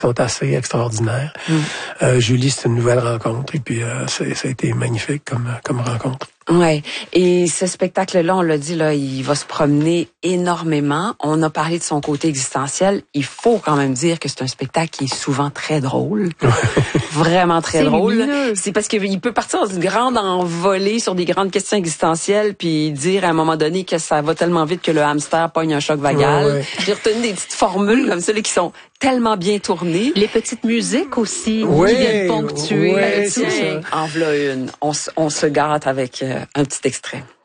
sont assez extraordinaires. Julie, c'est une nouvelle rencontre et puis ça a été magnifique comme rencontre. Ouais. Et ce spectacle-là, on l'a dit, là, il va se promener énormément. On a parlé de son côté existentiel. Il faut quand même dire que c'est un spectacle qui est souvent très drôle. Vraiment très drôle. Lumineux. C'est parce qu'il peut partir dans une grande envolée sur des grandes questions existentielles puis dire à un moment donné que ça va tellement vite que le hamster pogne un choc vagal. Ouais. J'ai retenu des petites formules comme ça là, qui sont tellement bien tournées. Les petites musiques aussi qui viennent ponctuer. Tiens, en voilà une. On se gâte avec un petit extrait.